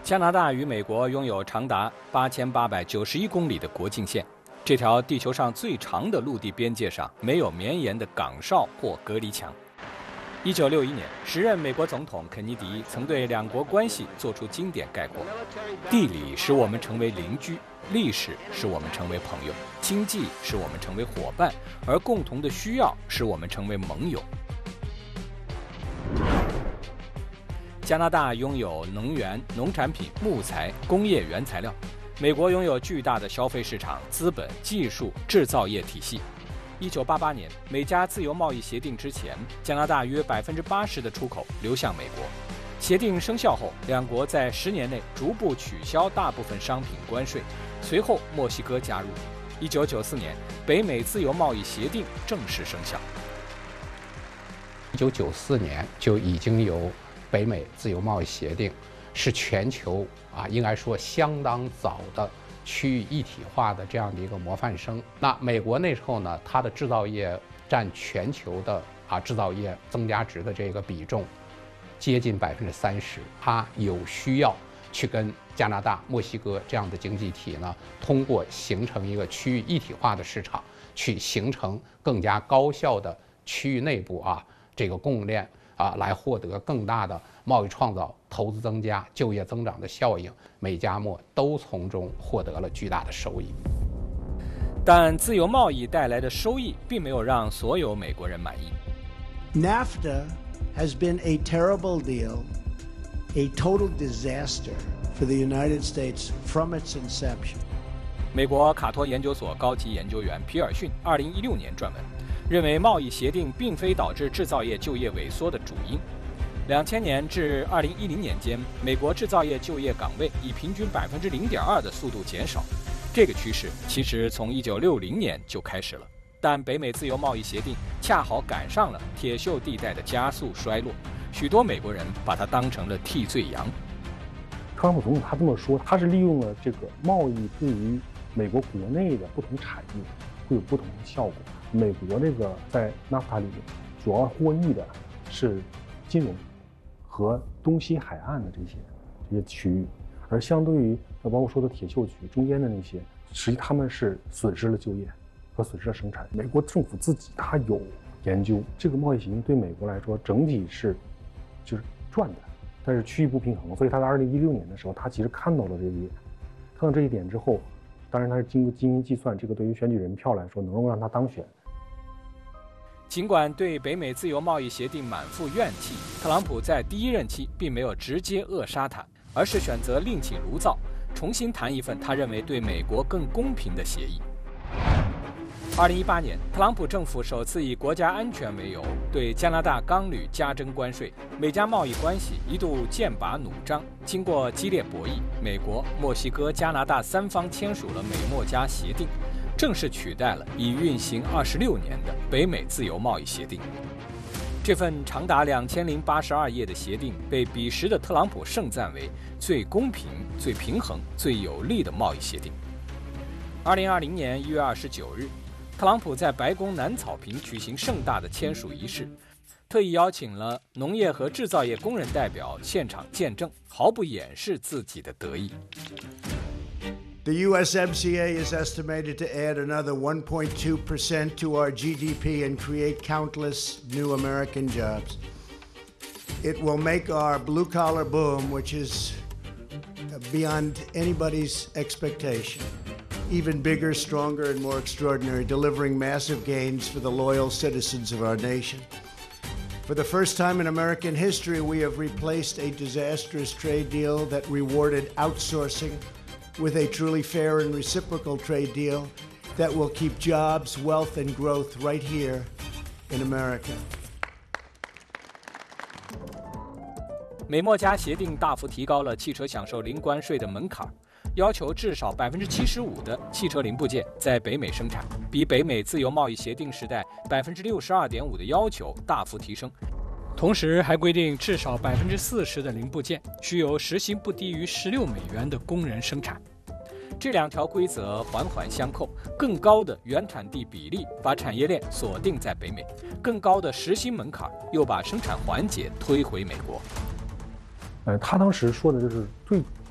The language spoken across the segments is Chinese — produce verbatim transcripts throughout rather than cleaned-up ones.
加拿大与美国拥有长达八千八百九十一公里的国境线，这条地球上最长的陆地边界上没有绵延的岗哨或隔离墙。一九六一年，时任美国总统肯尼迪曾对两国关系做出经典概括：地理使我们成为邻居，历史使我们成为朋友，经济使我们成为伙伴，而共同的需要使我们成为盟友。加拿大拥有能源、农产品、木材、工业原材料；美国拥有巨大的消费市场、资本、技术、制造业体系。一九八八年，美加自由贸易协定之前，加拿大约百分之八十的出口流向美国。协定生效后，两国在十年内逐步取消大部分商品关税。随后，墨西哥加入。一九九四年，北美自由贸易协定正式生效。 一九九四年就已经有北美自由贸易协定，是全球啊，应该说相当早的区域一体化的这样的一个模范生。那美国那时候呢，它的制造业占全球的啊制造业增加值的这个比重接近百分之三十，它有需要去跟加拿大、墨西哥这样的经济体呢，通过形成一个区域一体化的市场，去形成更加高效的区域内部啊这个供应链啊，来获得更大的贸易创造、投资增加、就业增长的效应，美加墨都从中获得了巨大的收益。 但自由贸易带来的收益并没有让所有美国人满意。 NAFTA has been a terrible deal, a total disaster for the United States from its inception. 美国卡托研究所高级研究员皮尔逊二零一六年撰文，认为贸易协定并非导致制造业就业萎缩的主因。两千年至二零一零年间，美国制造业就业岗位以平均百分之零点二的速度减少。这个趋势其实从一九六零年就开始了，但北美自由贸易协定恰好赶上了铁锈地带的加速衰落，许多美国人把它当成了替罪羊。 特朗普总统他这么说，他是利用了这个贸易对于美国国内的不同产业会有不同的效果。美国这个在 NAFTA 里面主要获益的是金融和东西海岸的这些这些区域，而相对于包括说的铁锈区中间的那些，实际他们是损失了就业和损失了生产。美国政府自己他有研究，这个贸易协定对美国来说整体是就是赚的，但是区域不平衡，所以他在二零一六年的时候，他其实看到了这一点，看到这一点之后，当然他是经过精英计算，这个对于选举人票来说能够让他当选。 尽管对北美自由贸易协定满腹怨气，特朗普在第一任期并没有直接扼杀它，而是选择另起炉灶，重新谈一份他认为对美国更公平的协议。二零一八年，特朗普政府首次以国家安全为由，对加拿大钢铝加征关税，美加贸易关系一度剑拔弩张。经过激烈博弈，美国、墨西哥、加拿大三方签署了美墨加协定，正式取代了已运行二十六年的北美自由贸易协定。这份长达两千零八十二页的协定被彼时的特朗普盛赞为最公平、最平衡、最有利的贸易协定。二零二零年一月二十九日，特朗普在白宫南草坪举行盛大的签署仪式，特意邀请了农业和制造业工人代表现场见证，毫不掩饰自己的得意。 The U S M C A is estimated to add another one point two percent to our G D P and create countless new American jobs. It will make our blue-collar boom, which is beyond anybody's expectation, even bigger, stronger, and more extraordinary, delivering massive gains for the loyal citizens of our nation. For the first time in American history, we have replaced a disastrous trade deal that rewarded outsourcing with a truly fair and reciprocal trade deal that will keep jobs, wealth, and growth right here in America. 美墨加协定大幅提高了汽车享受零关税的门槛，要求至少百分之七十五的汽车零部件在北美生产，比北美自由贸易协定时代百分之六十二点五的要求大幅提升。同时还规定，至少百分之四十的零部件需由时薪不低于十六美元的工人生产。这两条规则环环相扣，更高的原产地比例把产业链锁定在北美，更高的时薪门槛又把生产环节推回美国。 呃，他当时说的就是最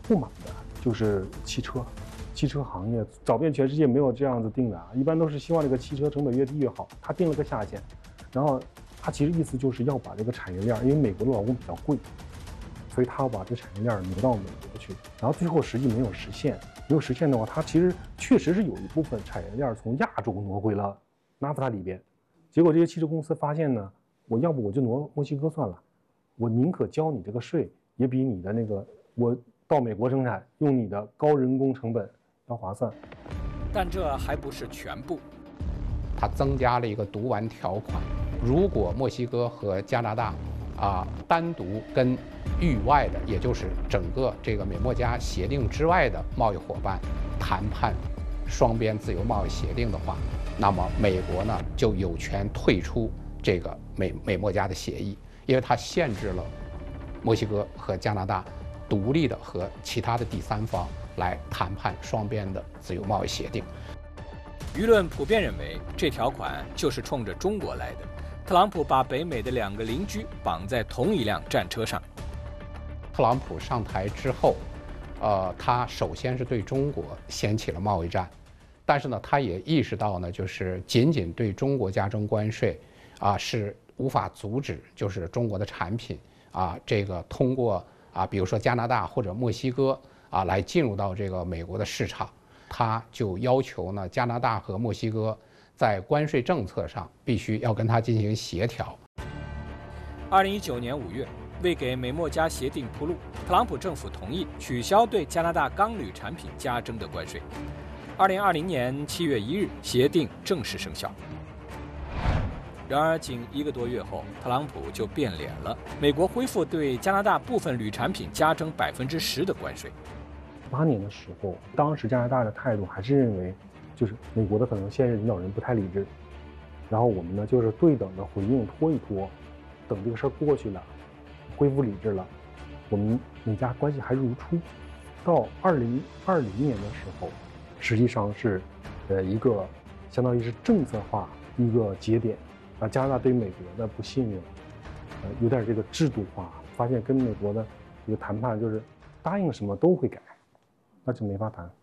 不满的就是汽车，汽车行业找遍全世界没有这样子定的啊，一般都是希望这个汽车成本越低越好。他定了个下限，然后他其实意思就是要把这个产业链，因为美国的劳工比较贵，所以他要把这产业链挪到美国去，然后最后实际没有实现。没有实现的话，它其实确实是有一部分产业链从亚洲挪回了纳夫塔里边。结果这些汽车公司发现呢，我要不我就挪墨西哥算了，我宁可交你这个税，也比你的那个我到美国生产用你的高人工成本要划算。 但这还不是全部， 它增加了一个毒丸条款，如果墨西哥和加拿大啊单独跟域外的，也就是整个这个美墨加协定之外的贸易伙伴谈判双边自由贸易协定的话，那么美国呢就有权退出这个美美墨加的协议，因为它限制了墨西哥和加拿大独立的和其他的第三方来谈判双边的自由贸易协定。 舆论普遍认为这条款就是冲着中国来的。特朗普把北美的两个邻居绑在同一辆战车上。 特朗普上台之后，呃，他首先是对中国掀起了贸易战，但是呢，他也意识到呢，就是仅仅对中国加征关税啊，是无法阻止，就是中国的产品啊，这个通过啊，比如说加拿大或者墨西哥啊，来进入到这个美国的市场。他就要求呢，加拿大和墨西哥在关税政策上必须要跟他进行协调。 二零一九年五月，为给美墨加协定铺路，特朗普政府同意取消对加拿大钢铝产品加征的关税。二零二零年七月一日，协定正式生效。然而，仅一个多月后，特朗普就变脸了，美国恢复对加拿大部分铝产品加征百分之十的关税。 八年的时候，当时加拿大的态度还是认为，就是美国的可能现任领导人不太理智，然后我们呢就是对等的回应，拖一拖，等这个事儿过去了，恢复理智了，我们美加关系还如初。到二零二零年的时候，实际上是，呃一个相当于是政策化一个节点，啊加拿大对美国的不信任，呃有点这个制度化，发现跟美国的这个谈判就是答应什么都会改。那就没法谈。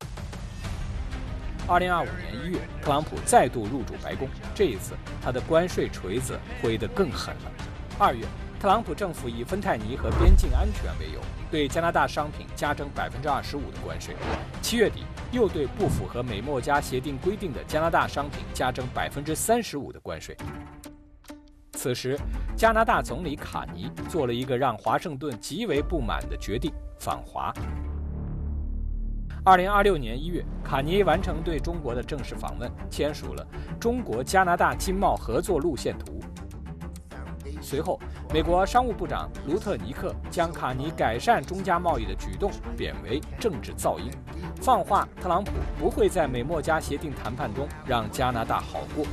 二零二五年一月，特朗普再度入主白宫，这一次他的关税锤子挥得更狠了。二月，特朗普政府以芬太尼和边境安全为由，对加拿大商品加征百分之二十五的关税。七月底，又对不符合美墨加协定规定的加拿大商品加征百分之三十五的关税。此时，加拿大总理卡尼做了一个让华盛顿极为不满的决定：访华。二零二六年一月，卡尼完成对中国的正式访问，签署了中国加拿大经贸合作路线图。随后，美国商务部长卢特尼克将卡尼改善中加贸易的举动贬为政治噪音，放话特朗普不会在美墨加协定谈判中让加拿大好过。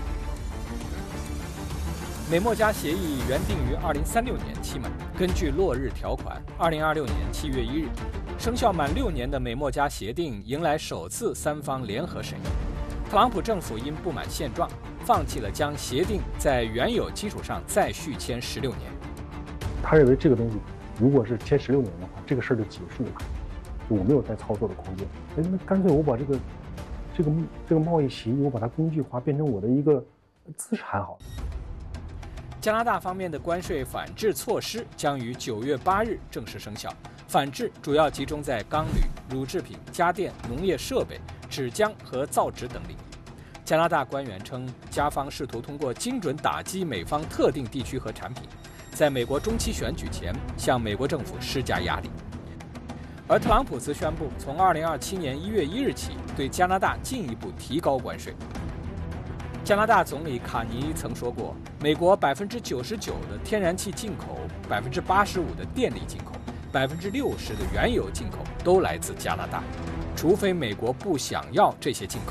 美墨加协议原定于二零三六年期满，根据落日条款，二零二六年七月一日。生效满六年的美墨加协定迎来首次三方联合审议。特朗普政府因不满现状，放弃了将协定在原有基础上再续签十六年。 他认为这个东西如果是签十六年的话，这个事儿就结束了，我没有再操作的空间。哎，那干脆我把这个这个这个贸易协议，我把它工具化，变成我的一个资产好了。 加拿大方面的关税反制措施将于九月八日正式生效。反制主要集中在钢铝、乳制品、家电、农业设备、纸浆和造纸等领域。加拿大官员称，加方试图通过精准打击美方特定地区和产品，在美国中期选举前向美国政府施加压力。而特朗普则宣布，从二零二七年一月一日起，对加拿大进一步提高关税。加拿大总理卡尼曾说过，美国百分之九十九的天然气进口，百分之八十五的电力进口。百分之六十的原油进口都来自加拿大，除非美国不想要这些进口。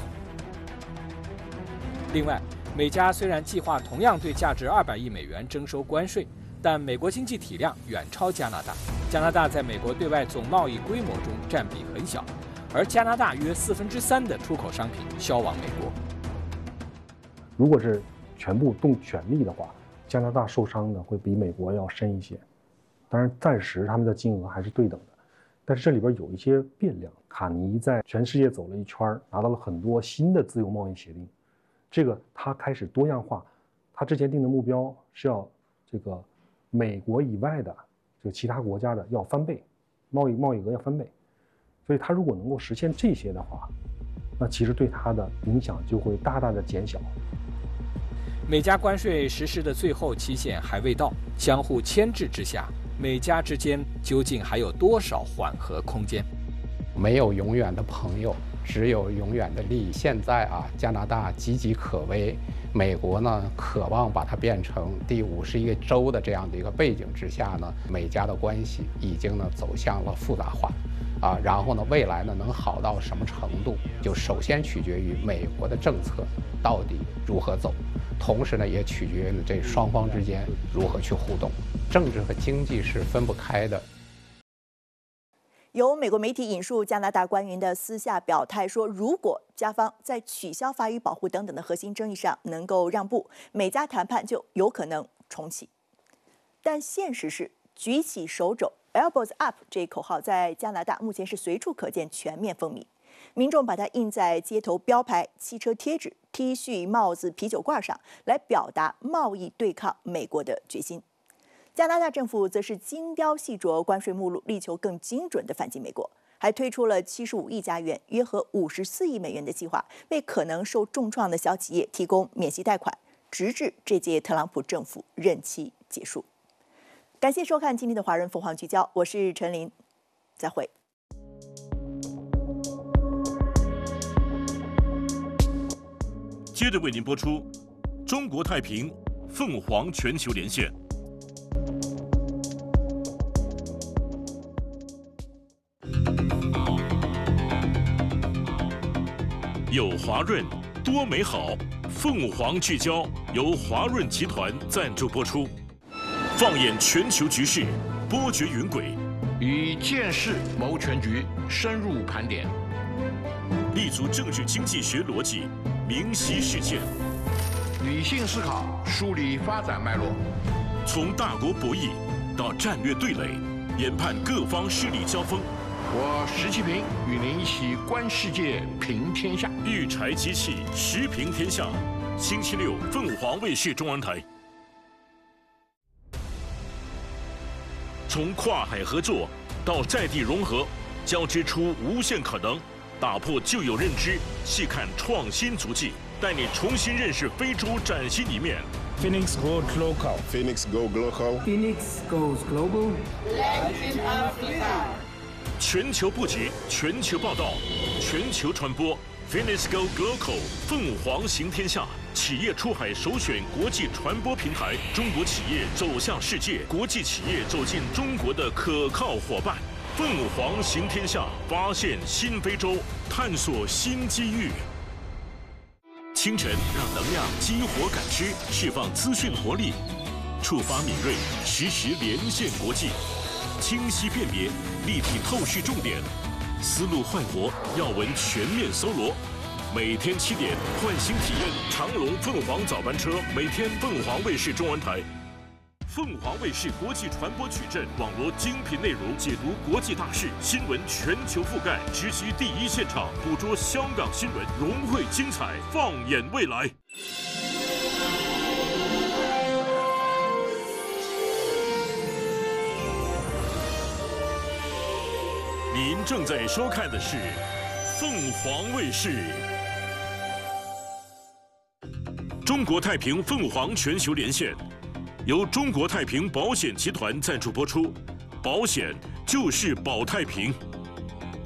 另外，美加虽然计划同样对价值二百亿美元征收关税，但美国经济体量远超加拿大，加拿大在美国对外总贸易规模中占比很小，而加拿大约四分之三的出口商品销往美国。 如果是全部动全力的话，加拿大受伤的会比美国要深一些。当然，暂时他们的金额还是对等的， 但是这里边有一些变量。卡尼在全世界走了一圈，拿到了很多新的自由贸易协定，这个他开始多样化。他之前定的目标是要这个美国以外的这个其他国家的要翻倍，贸易贸易额要翻倍。所以他如果能够实现这些的话，那其实对他的影响就会大大的减小。 美加关税实施的最后期限还未到，相互牵制之下，美加之间究竟还有多少缓和空间？ 没有永远的朋友，只有永远的利益。现在啊，加拿大岌岌可危，美国呢渴望把它变成第五十一个州的这样的一个背景之下呢，美加的关系已经呢走向了复杂化，啊，然后呢未来呢能好到什么程度，就首先取决于美国的政策到底如何走，同时呢也取决于这双方之间如何去互动。政治和经济是分不开的。 有美国媒体引述加拿大官员的私下表态说，如果加方在取消法语保护等等的核心争议上能够让步，美加谈判就有可能重启。但现实是，举起手肘 Elbows Up 这一口号在加拿大目前是随处可见，全面风靡。民众把它印在街头标牌、汽车贴纸、T 恤、帽子、啤酒罐上，来表达贸易对抗美国的决心。加拿大政府则是精雕细琢关税目录，力求更精准地反击美国，还推出了七十五亿加元（约合五十四亿美元）的计划，为可能受重创的小企业提供免息贷款，直至这届特朗普政府任期结束。感谢收看今天的华人凤凰聚焦，我是陈琳，再会。 接着为您播出中国太平凤凰全球连线。有华润，多美好。凤凰聚焦由华润集团赞助播出。放眼全球局势，波谲云诡， 以见识谋全局，深入盘点， 立足政治经济学逻辑，明晰事件， 理性思考，梳理发展脉络。 从大国博弈到战略对垒，研判各方势力交锋。 我石其平与您一起观世界，评天下。 育才机器，时评天下。星期六，凤凰卫视中文台。从跨海合作到在地融合，交织出无限可能。打破旧有认知，细看创新足迹，带你重新认识非洲崭新一面。 Phoenix goes local. Phoenix go local. Phoenix goes global. Land in Africa. 全球布局，全球报道，全球传播。Phoenix go local， 凤凰行天下，企业出海首选国际传播平台，中国企业走向世界，国际企业走进中国的可靠伙伴。凤凰行天下，发现新非洲，探索新机遇。清晨让能量激活感知，释放资讯活力，触发敏锐，实时连线国际，清晰辨别，立体透视重点，思路焕活，要闻全面搜罗。每天七点，唤醒体验长荣凤凰早班车，每天凤凰卫视中文台。凤凰卫视国际传播矩阵，网罗精品内容，解读国际大事，新闻全球覆盖，直击第一现场，捕捉香港新闻，融汇精彩，放眼未来。您正在收看的是凤凰卫视。中国太平凤凰全球连线。由中国太平保险集团赞助播出，保险就是保太平。